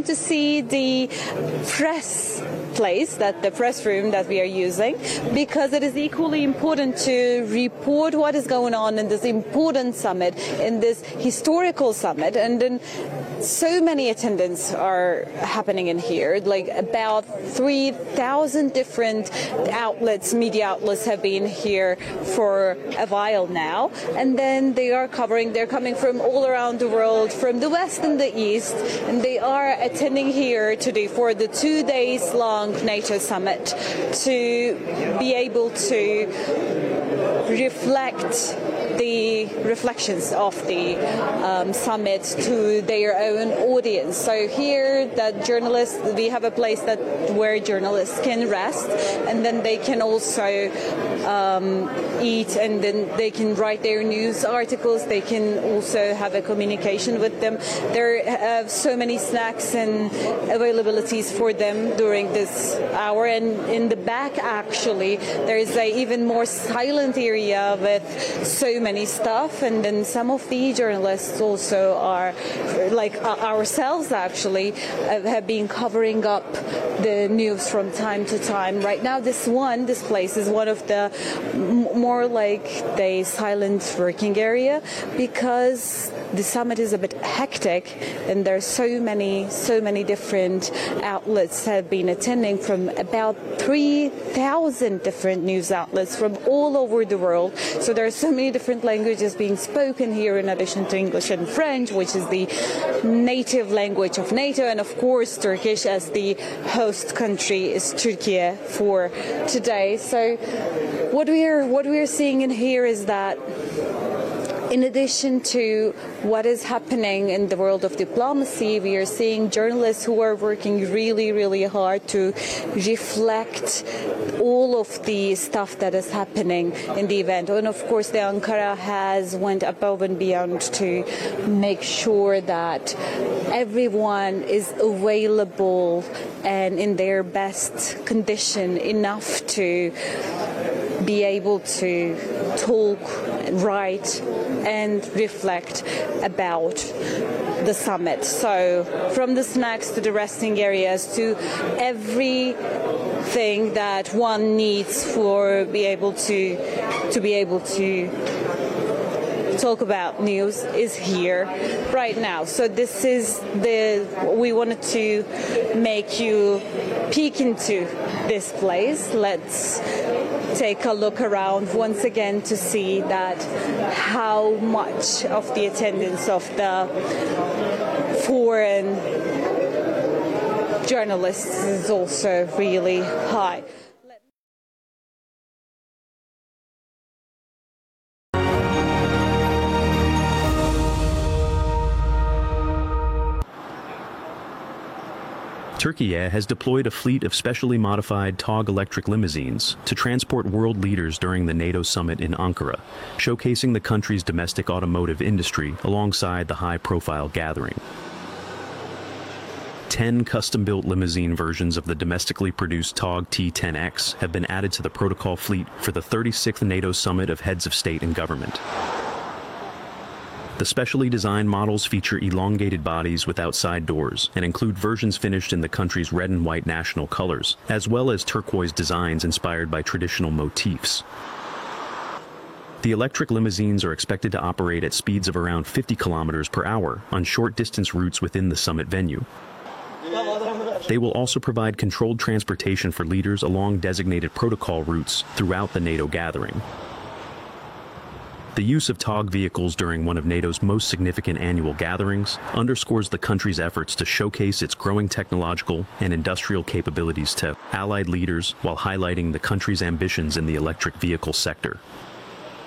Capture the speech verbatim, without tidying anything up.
going to see the press place, that the press room that we are using, because it is equally important to report what is going on in this important summit, in this historical summit. And then so many attendants are happening in here, like about three thousand different outlets, media outlets have been here for a while now. And then they are covering, they're coming from all around the world, from the west and the east, and they are attending here today for the two days long NATO summit to be able to reflect the reflections of the um, summit to their own audience. So here, that journalists, we have a place that where journalists can rest, and then they can also um, eat, and then they can write their news articles. They can also have a communication with them. There are so many snacks and availabilities for them during this hour. And in the back, actually, there is a even more silent area with so many stuff. And then some of the journalists also are, like ourselves actually, have been covering up the news from time to time. Right now, this one, this place is one of the more like the silent working area, because the summit is a bit hectic and there are so many, so many different outlets have been attending, from about three thousand different news outlets from all over the world. So there are so many different languages being spoken here, in addition to English and French, which is the native language of NATO, and of course Turkish, as the host country is Turkey for today. So what we are what we are seeing in here is that, in addition to what is happening in the world of diplomacy, we are seeing journalists who are working really, really hard to reflect all of the stuff that is happening in the event. And of course, the Ankara has went above and beyond to make sure that everyone is available and in their best condition enough to be able to talk, write, and reflect about the summit. So from the snacks to the resting areas to everything that one needs for be able to to be able to talk about news is here right now. So this is the, we wanted to make you peek into this place. Let's take a look around once again to see that how much of the attendance of the foreign journalists is also really high. Turkey has deployed a fleet of specially modified Tog electric limousines to transport world leaders during the NATO summit in Ankara, showcasing the country's domestic automotive industry alongside the high-profile gathering. Ten custom-built limousine versions of the domestically produced Tog T ten X have been added to the protocol fleet for the thirty-sixth NATO Summit of Heads of State and Government. The specially designed models feature elongated bodies with outside doors and include versions finished in the country's red and white national colors, as well as turquoise designs inspired by traditional motifs. The electric limousines are expected to operate at speeds of around fifty kilometers per hour on short-distance routes within the summit venue. They will also provide controlled transportation for leaders along designated protocol routes throughout the NATO gathering. The use of Tog vehicles during one of NATO's most significant annual gatherings underscores the country's efforts to showcase its growing technological and industrial capabilities to allied leaders while highlighting the country's ambitions in the electric vehicle sector.